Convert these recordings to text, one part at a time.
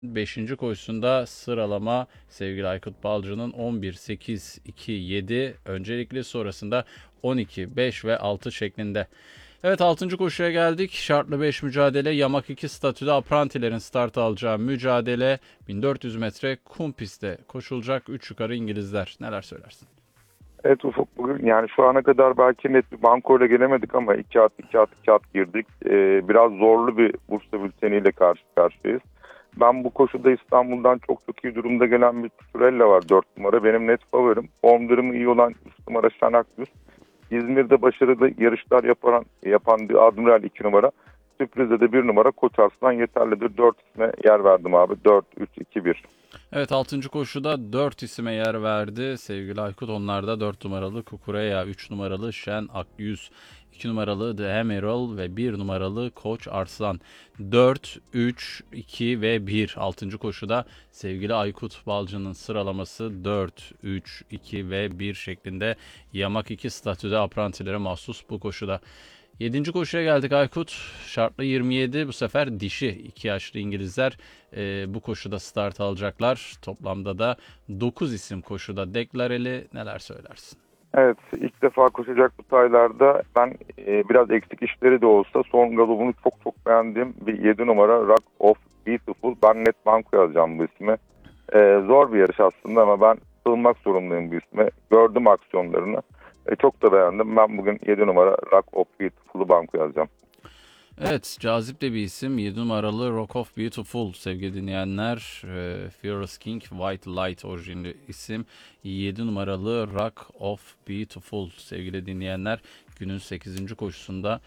Beşinci koşusunda sıralama sevgili Aykut Balcı'nın 11, 8, 2, 7 öncelikli, sonrasında 12, 5 ve 6 şeklinde. Evet, 6. koşuya geldik. Şartlı 5 mücadele. Yamak 2 statüde aprantilerin start alacağı mücadele. 1400 metre kum pistte koşulacak. 3 yukarı İngilizler. Neler söylersin? Evet Ufuk, bugün yani şu ana kadar belki net bir bankoyla gelemedik ama 2 at 2 at 2 at girdik. Biraz zorlu bir Bursa bülteniyle karşı karşıyayız. Ben bu koşuda İstanbul'dan çok iyi durumda gelen bir Turella var, 4 numara. Benim net favorim. Form durumu iyi olan 3 numara Şanaklus. İzmir'de başarılı yarışlar yapan bir Admiral 2 numara. Sürprizde de 1 numara Koç Arslan yeterlidir. 4 isme yer verdim abi. 4, 3, 2, 1. Evet, 6. koşuda 4 isime yer verdi sevgili Aykut. Onlar da 4 numaralı Kukureya, 3 numaralı Şen Akyüz, 2 numaralı The Emerald ve 1 numaralı Koç Arslan. 4, 3, 2 ve 1. 6. koşuda sevgili Aykut Balcı'nın sıralaması 4, 3, 2 ve 1 şeklinde. Yamak 2 statüde aprantilere mahsus bu koşuda. 7. koşuya geldik Aykut. Şartlı 27, bu sefer dişi 2 yaşlı İngilizler bu koşuda start alacaklar. Toplamda da 9 isim koşuda deklareli. Neler söylersin? Evet, ilk defa koşacak bu taylarda ben biraz eksik işleri de olsa son galobunu çok beğendiğim bir 7 numara Rock of Beautiful. Ben net banko yazacağım bu ismi. Zor bir yarış aslında ama ben sığınmak zorundayım bu isme. Gördüm aksiyonlarını. Çok da beğendim. Ben bugün 7 numara Rock of Beautiful'u banko yazacağım. Evet, cazip de bir isim. 7 numaralı Rock of Beautiful sevgili dinleyenler. Fearless King White Light orijinli isim. 7 numaralı Rock of Beautiful sevgili dinleyenler. Günün 8. koşusunda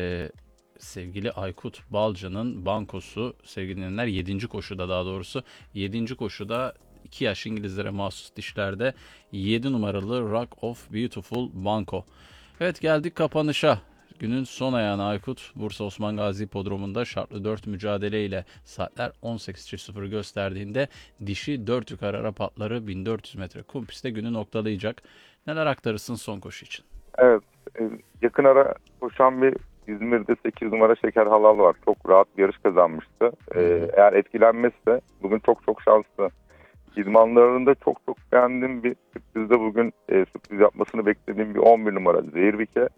sevgili Aykut Balcı'nın bankosu sevgili dinleyenler. 7. koşuda, daha doğrusu 7. koşuda 2 yaş İngilizlere mahsus dişlerde 7 numaralı Rock of Beautiful banko. Evet, geldik kapanışa. Günün son ayağına Aykut, Bursa Osman Gazi Hipodromu'nda şartlı 4 mücadeleyle saatler 18.00 gösterdiğinde dişi 4 yukarı Arap atları 1400 metre kum pistte günü noktalayacak. Neler aktarırsın son koşu için? Evet, yakın ara koşan bir İzmir'de 8 numara Şeker Halal var. Çok rahat bir yarış kazanmıştı. Eğer etkilenmezse bugün çok şanslı. İdmanlarında çok beğendiğim bir sürprizde bugün sürpriz yapmasını beklediğim bir 11 numara Zehirbike.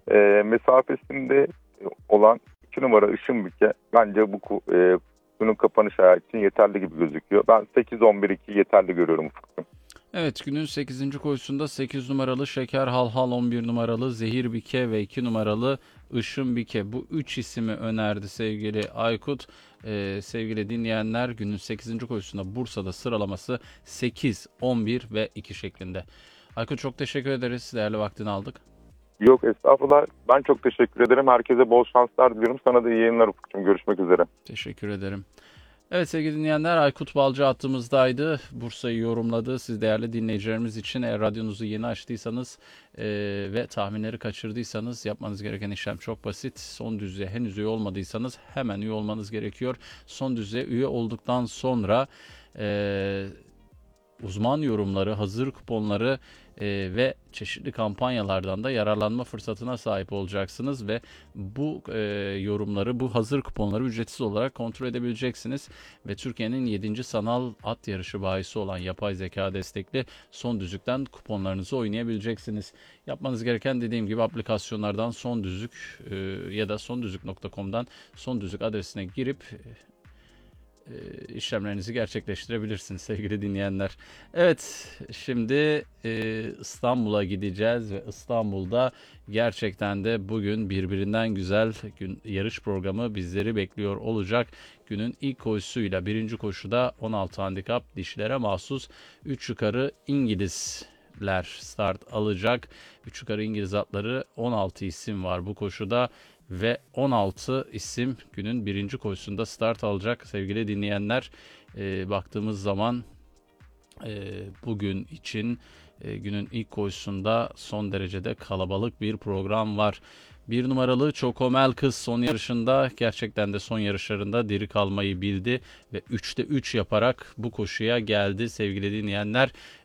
Mesafesinde olan 2 numara Işınbike bence günün kapanış ayağı için yeterli gibi gözüküyor. Ben 8-11-2 yeterli görüyorum Ufuk'cum. Evet, günün 8. koşusunda 8 numaralı Şeker Halhal, 11 numaralı Zehirbike ve 2 numaralı Işınbike. Bu 3 ismi önerdi sevgili Aykut. Sevgili dinleyenler, günün 8. koşusunda Bursa'da sıralaması 8, 11 ve 2 şeklinde. Aykut, çok teşekkür ederiz. Değerli vaktini aldık. Yok estağfurullah. Ben çok teşekkür ederim. Herkese bol şanslar diliyorum. Sana da iyi yayınlar Ufuk'cum. Görüşmek üzere. Teşekkür ederim. Evet sevgili dinleyenler, Aykut Balcı hattımızdaydı. Bursa'yı yorumladı. Siz değerli dinleyicilerimiz için eğer radyonuzu yeni açtıysanız ve tahminleri kaçırdıysanız yapmanız gereken işlem çok basit. Son düzlüğe henüz üye olmadıysanız hemen üye olmanız gerekiyor. Son düzlüğe üye olduktan sonra uzman yorumları, hazır kuponları ve çeşitli kampanyalardan da yararlanma fırsatına sahip olacaksınız ve bu yorumları, bu hazır kuponları ücretsiz olarak kontrol edebileceksiniz ve Türkiye'nin 7. sanal at yarışı bahisi olan yapay zeka destekli son düzlükten kuponlarınızı oynayabileceksiniz. Yapmanız gereken, dediğim gibi, aplikasyonlardan Son Düzlük ya da sondüzlük.com'dan Son Düzlük adresine girip işlemlerinizi gerçekleştirebilirsiniz sevgili dinleyenler. Evet, şimdi İstanbul'a gideceğiz ve İstanbul'da gerçekten de bugün birbirinden güzel yarış programı bizleri bekliyor olacak. Günün ilk koşusuyla, birinci koşuda 16 handikap dişlere mahsus 3 yukarı İngilizler start alacak. 3 yukarı İngiliz atları, 16 isim var bu koşuda. Ve 16 isim günün birinci koşusunda start alacak sevgili dinleyenler. Baktığımız zaman bugün için günün ilk koşusunda son derecede kalabalık bir program var. 1 numaralı Çokomel Kız son yarışında, gerçekten de son yarışlarında diri kalmayı bildi ve 3'te 3 yaparak bu koşuya geldi sevgili dinleyenler.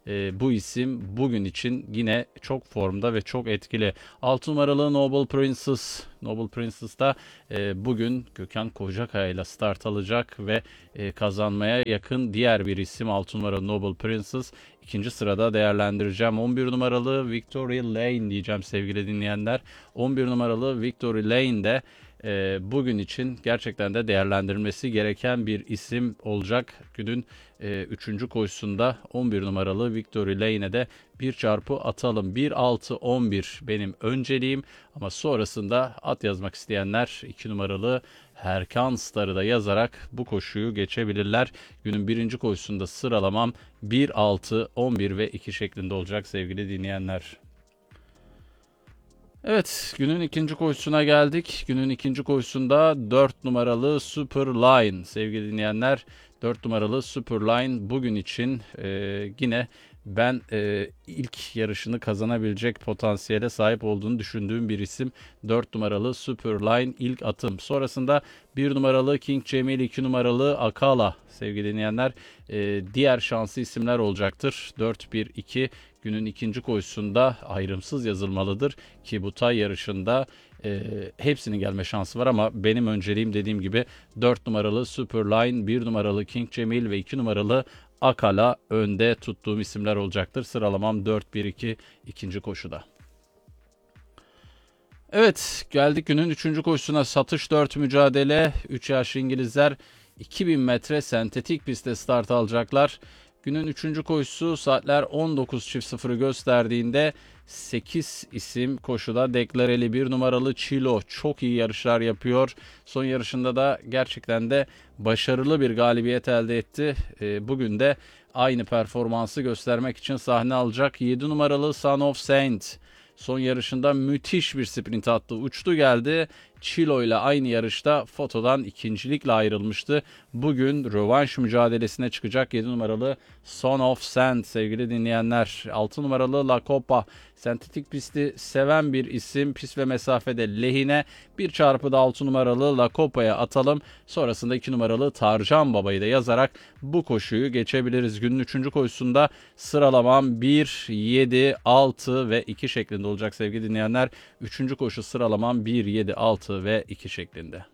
bu isim bugün için yine çok formda ve çok etkili. 6 numaralı Noble Princess. Noble Princess da bugün Gökhan Kocakaya ile start alacak ve kazanmaya yakın diğer bir isim 6 numaralı Noble Princess. İkinci sırada değerlendireceğim. 11 numaralı Victory Lane diyeceğim sevgili dinleyenler. 11 numaralı Victory Lane de bugün için gerçekten de değerlendirilmesi gereken bir isim olacak. Günün 3. koşusunda 11 numaralı Victory Lane'e de bir çarpı atalım. 1-6-11 benim önceliğim ama sonrasında at yazmak isteyenler 2 numaralı Herkan Star'ı da yazarak bu koşuyu geçebilirler. Günün 1. koşusunda sıralamam 1-6-11 ve 2 şeklinde olacak sevgili dinleyenler. Evet, günün 2. koşusuna geldik. Günün 2. koşusunda 4 numaralı Superline sevgili dinleyenler. 4 numaralı Superline bugün için yine ben ilk yarışını kazanabilecek potansiyele sahip olduğunu düşündüğüm bir isim. 4 numaralı Superline ilk atım. Sonrasında 1 numaralı King Cemil, 2 numaralı Akala sevgili dinleyenler. Diğer şanslı isimler olacaktır. 4-1-2 günün 2. koşusunda ayrımsız yazılmalıdır ki bu tay yarışında hepsinin gelme şansı var ama benim önceliğim dediğim gibi 4 numaralı Superline, 1 numaralı King Cemil ve 2 numaralı Akala önde tuttuğum isimler olacaktır. Sıralamam 4-1-2 ikinci koşuda. Evet, geldik günün 3. koşusuna. Satış 4 mücadele. 3 yaşlı İngilizler 2000 metre sentetik pistte start alacaklar. Günün 3. koşusu saatler 19.00'ı gösterdiğinde 8 isim koşuda deklareli. 1 numaralı Çilo çok iyi yarışlar yapıyor. Son yarışında da gerçekten de başarılı bir galibiyet elde etti. Bugün de aynı performansı göstermek için sahne alacak. 7 numaralı Son of Saint son yarışında müthiş bir sprint attı. Uçtu geldi. Çilo ile aynı yarışta fotodan ikincilikle ayrılmıştı. Bugün rövanş mücadelesine çıkacak 7 numaralı Son of Sand sevgili dinleyenler. 6 numaralı La Copa sentetik pisti seven bir isim. Pist ve mesafede lehine bir çarpıda 6 numaralı La Copa'ya atalım. Sonrasında 2 numaralı Tarcan Baba'yı da yazarak bu koşuyu geçebiliriz. Günün 3. koşusunda sıralamam 1, 7, 6 ve 2 şeklinde olacak sevgili dinleyenler. 3. koşu sıralamam 1, 7, 6 ve 2 şeklinde.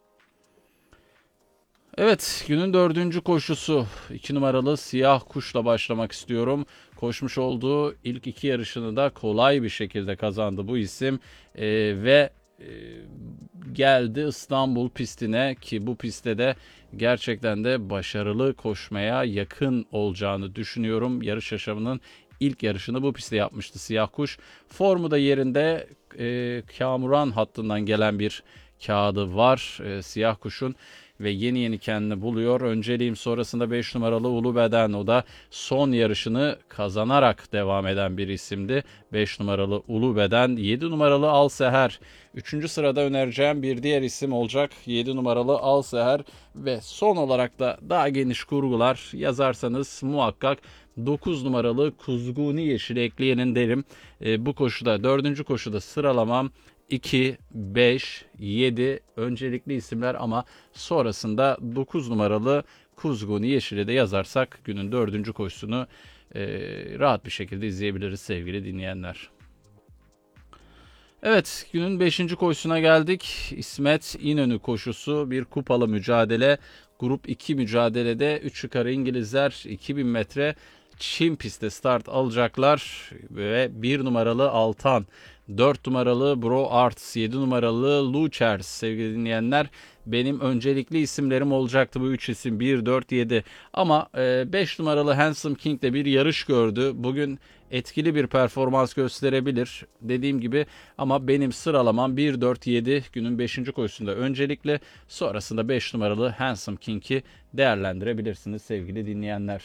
Evet, günün 4. koşusu 2 numaralı Siyah Kuş'la başlamak istiyorum. Koşmuş olduğu ilk 2 yarışını da kolay bir şekilde kazandı bu isim ve geldi İstanbul pistine ki bu pistte de gerçekten de başarılı koşmaya yakın olacağını düşünüyorum. Yarış yaşamının ilk yarışını bu pistte yapmıştı Siyah Kuş. Formu da yerinde, Kamuran hattından gelen bir kağıdı var Siyah Kuş'un ve yeni kendini buluyor. Önceliğim sonrasında 5 numaralı Ulubeden, o da son yarışını kazanarak devam eden bir isimdi. 5 numaralı Ulubeden, 7 numaralı Al Seher. 3. sırada önereceğim bir diğer isim olacak 7 numaralı Al Seher ve son olarak da daha geniş kurgular yazarsanız muhakkak 9 numaralı Kuzguni Yeşil'i ekleyenin derim. Bu koşuda 4. koşuda sıralamam 2, 5, 7 öncelikli isimler ama sonrasında 9 numaralı Kuzguni Yeşil'i de yazarsak günün 4. koşusunu rahat bir şekilde izleyebiliriz sevgili dinleyenler. Evet, günün 5. koşusuna geldik. İsmet İnönü koşusu, bir kupalı mücadele. Grup 2 mücadelede 3 yukarı İngilizler 2000 metre çim pistte start alacaklar ve 1 numaralı Altan, 4 numaralı Bro Arts, 7 numaralı Luchers sevgili dinleyenler benim öncelikli isimlerim olacaktı bu 3 isim 1, 4, 7 ama 5 numaralı Handsome King de bir yarış gördü. Bugün etkili bir performans gösterebilir dediğim gibi ama benim sıralamam 1, 4, 7 günün 5. koşusunda öncelikle, sonrasında 5 numaralı Handsome King'i değerlendirebilirsiniz sevgili dinleyenler.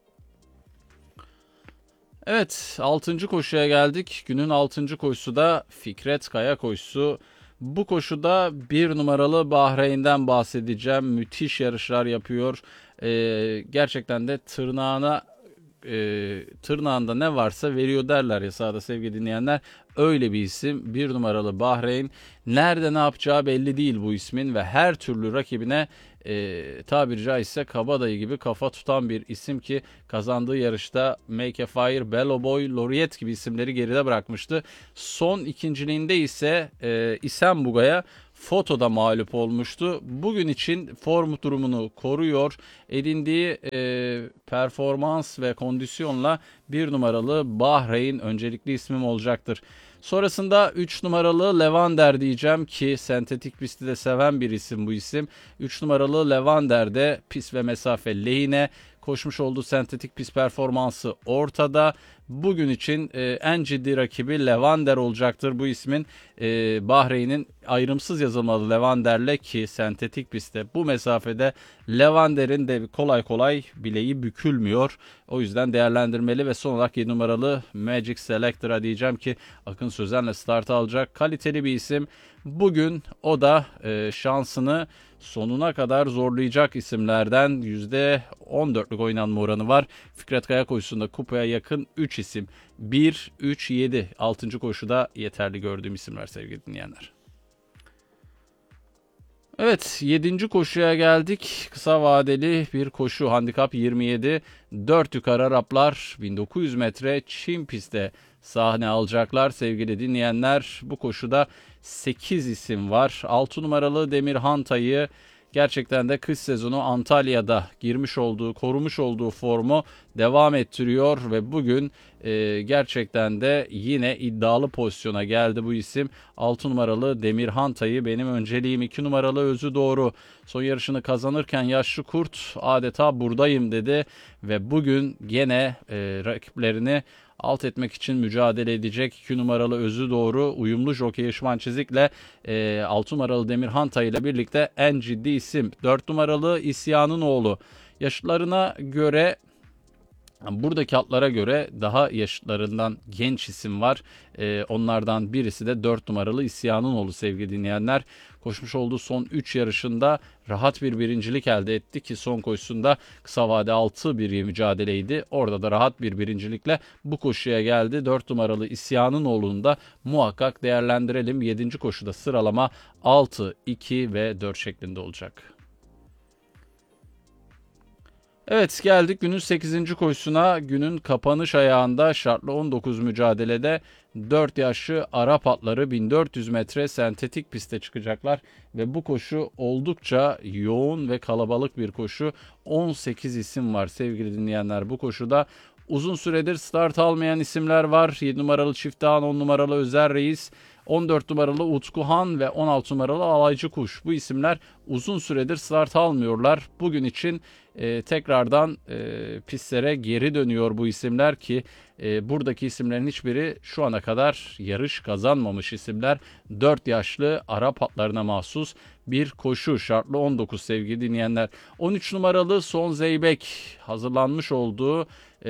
Evet, 6. koşuya geldik. Günün 6. koşusu da Fikret Kaya koşusu. Bu koşuda 1 numaralı Bahreyn'den bahsedeceğim. Müthiş yarışlar yapıyor. Gerçekten de tırnağında ne varsa veriyor derler ya sahada sevgili dinleyenler. Öyle bir isim 1 numaralı Bahreyn. Nerede ne yapacağı belli değil bu ismin ve her türlü rakibine tabiri caizse kabadayı gibi kafa tutan bir isim ki kazandığı yarışta Make a Fire, Bello Boy, Laureate gibi isimleri geride bırakmıştı. Son ikinciliğinde ise İsen Buga'ya Foto'da mağlup olmuştu. Bugün için form durumunu koruyor. Edindiği performans ve kondisyonla 1 numaralı Bahreyn öncelikli ismim olacaktır. Sonrasında 3 numaralı Levander diyeceğim ki sentetik pisti de seven bir isim bu isim. 3 numaralı Levander'de pist ve mesafe lehine, koşmuş olduğu sentetik pist performansı ortada. Bugün için en ciddi rakibi Levander olacaktır bu ismin. Bahreyn'in ayrımsız yazılmalı Levander'le ki sentetik pistte bu mesafede Levander'in de kolay kolay bileği bükülmüyor. O yüzden değerlendirmeli ve son olarak 7 numaralı Magic Selector'a diyeceğim ki Akın Sözen'le start alacak. Kaliteli bir isim. Bugün o da şansını sonuna kadar zorlayacak isimlerden. %14'lük oynanma oranı var. Fikret Kaya koşusunda kupaya yakın 3 isim. 1, 3, 7. 6. koşuda yeterli gördüğüm isimler sevgili dinleyenler. Evet, 7. koşuya geldik. Kısa vadeli bir koşu. Handikap 27. 4 yukarı Araplar 1900 metre çim pistte sahne alacaklar sevgili dinleyenler. Bu koşuda 8 isim var. 6 numaralı Demirhan Tay'ı gerçekten de kış sezonu Antalya'da girmiş olduğu, korumuş olduğu formu devam ettiriyor ve bugün gerçekten de yine iddialı pozisyona geldi bu isim. 6 numaralı Demirhan Tay'ı benim önceliğim. 2 numaralı Özü Doğru son yarışını kazanırken yaşlı kurt adeta buradayım dedi ve bugün gene rakiplerini alt etmek için mücadele edecek 2 numaralı Özü Doğru uyumlu jockey Şman Çizik'le 6 numaralı Demirhan Tay ile birlikte en ciddi isim. 4 numaralı İsyan'ın oğlu. Yaşlarına göre, buradaki atlara göre daha yaşlarından genç isim var. Onlardan birisi de 4 numaralı İsyan'ın oğlu sevgili dinleyenler. Koşmuş olduğu son 3 yarışında rahat bir birincilik elde etti ki son koşusunda kısa vade 6 bir mücadeleydi. Orada da rahat bir birincilikle bu koşuya geldi. 4 numaralı İsyan'ın oğlunu da muhakkak değerlendirelim. 7. koşuda sıralama 6, 2 ve 4 şeklinde olacak. Evet, geldik günün 8. koşusuna. Günün kapanış ayağında şartlı 19 mücadelede 4 yaşlı Arap atları 1400 metre sentetik piste çıkacaklar. Ve bu koşu oldukça yoğun ve kalabalık bir koşu. 18 isim var sevgili dinleyenler bu koşuda. Uzun süredir start almayan isimler var. 7 numaralı Çiftağan, 10 numaralı Özer Reis, 14 numaralı Utkuhan ve 16 numaralı Alaycı Kuş. Bu isimler uzun süredir start almıyorlar. Bugün için tekrardan pistlere geri dönüyor bu isimler ki buradaki isimlerin hiçbiri şu ana kadar yarış kazanmamış isimler. 4 yaşlı Arap atlarına mahsus bir koşu. Şartlı 19 sevgili dinleyenler. 13 numaralı Son Zeybek hazırlanmış olduğu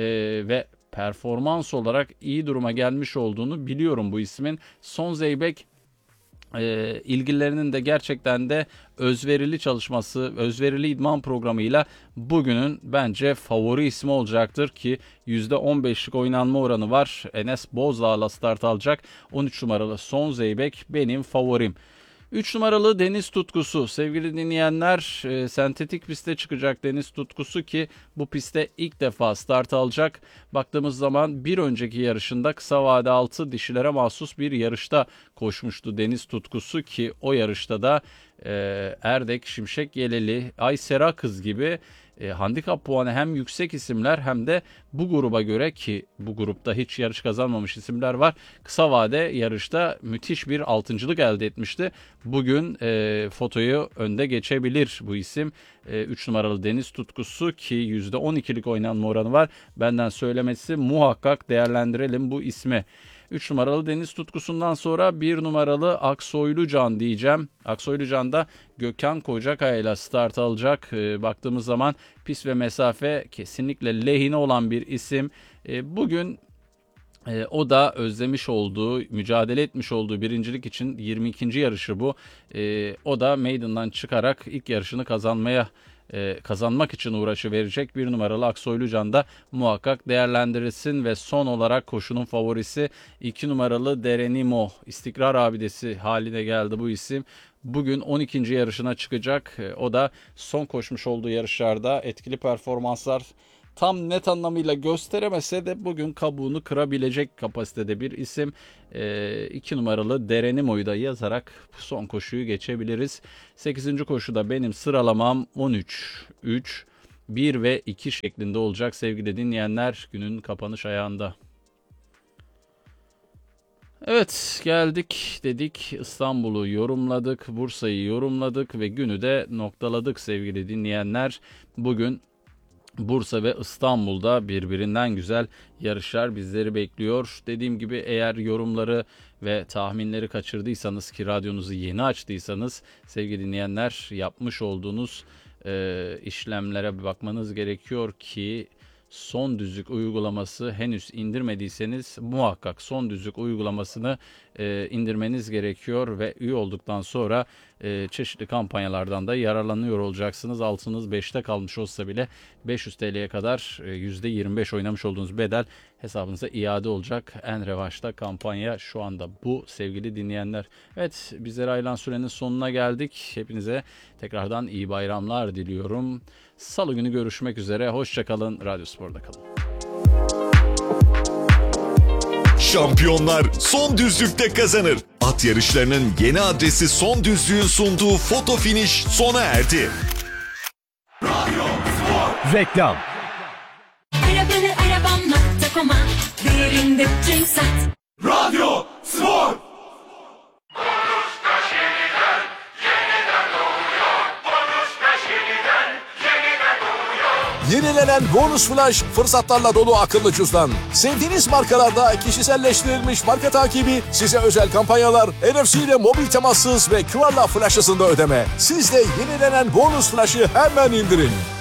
ve performans olarak iyi duruma gelmiş olduğunu biliyorum bu ismin. Son Zeybek ilgililerinin de gerçekten de özverili çalışması, özverili idman programıyla bugünün bence favori ismi olacaktır ki %15'lik oynanma oranı var. Enes Bozdağ'la start alacak. 13 numaralı Son Zeybek benim favorim. 3 numaralı Deniz Tutkusu. Sevgili dinleyenler, sentetik piste çıkacak Deniz Tutkusu ki bu pistte ilk defa start alacak. Baktığımız zaman bir önceki yarışında kısa vade 6 dişilere mahsus bir yarışta koşmuştu Deniz Tutkusu ki o yarışta da Erdek, Şimşek Yeleli, Aysera Kız gibi handikap puanı hem yüksek isimler hem de bu gruba göre ki bu grupta hiç yarış kazanmamış isimler var. Kısa vade yarışta müthiş bir altıncılık elde etmişti. Bugün fotoyu önde geçebilir bu isim. 3 numaralı Deniz Tutkusu ki %12'lik oynanma oranı var. Benden söylemesi muhakkak değerlendirelim bu ismi. 3 numaralı Deniz Tutkusu'ndan sonra 1 numaralı Aksoylucan diyeceğim. Aksoylucan da Gökhan Kocakaya ile start alacak. Baktığımız zaman pist ve mesafe kesinlikle lehine olan bir isim. Bugün o da özlemiş olduğu, mücadele etmiş olduğu birincilik için 22. yarışı bu. O da Maiden'dan çıkarak ilk yarışını kazanmaya kazanmak için uğraşı verecek 1 numaralı Aksoylucan da muhakkak değerlendirilsin ve son olarak koşunun favorisi 2 numaralı Derenimo, istikrar abidesi haline geldi bu isim. Bugün 12. yarışına çıkacak. O da son koşmuş olduğu yarışlarda etkili performanslar tam net anlamıyla gösteremese de bugün kabuğunu kırabilecek kapasitede bir isim. 2 numaralı Derenimo'yu da yazarak son koşuyu geçebiliriz. 8. koşuda benim sıralamam 13, 3, 1 ve 2 şeklinde olacak sevgili dinleyenler, günün kapanış ayağında. Evet, geldik dedik, İstanbul'u yorumladık, Bursa'yı yorumladık ve günü de noktaladık sevgili dinleyenler. Bugün Bursa ve İstanbul'da birbirinden güzel yarışlar bizleri bekliyor. Dediğim gibi eğer yorumları ve tahminleri kaçırdıysanız, ki radyonuzu yeni açtıysanız sevgili dinleyenler, yapmış olduğunuz işlemlere bir bakmanız gerekiyor ki son düzlük uygulaması henüz indirmediyseniz muhakkak son düzlük uygulamasını indirmeniz gerekiyor ve üye olduktan sonra çeşitli kampanyalardan da yararlanıyor olacaksınız. Altınız 5'te kalmış olsa bile 500 TL'ye kadar %25 oynamış olduğunuz bedel hesabınıza iade olacak. En revaçta kampanya şu anda bu sevgili dinleyenler. Evet, bizlere ayrılan sürenin sonuna geldik. Hepinize tekrardan iyi bayramlar diliyorum. Salı günü görüşmek üzere. Hoşçakalın. Radyo Spor'da kalın. Şampiyonlar son düzlükte kazanır. At yarışlarının yeni adresi Son Düzlük'ün sunduğu foto finish sona erdi. Radyo Spor. Reklam. Arabanı arabam.com'a değerinde cenk sat. Radyo Spor. Yenilenen Bonus Flash fırsatlarla dolu akıllı cüzdan. Sevdiğiniz markalarda kişiselleştirilmiş marka takibi, size özel kampanyalar, NFC ile mobil temassız ve QR'la flash hızında ödeme. Siz de yenilenen Bonus Flash'ı hemen indirin.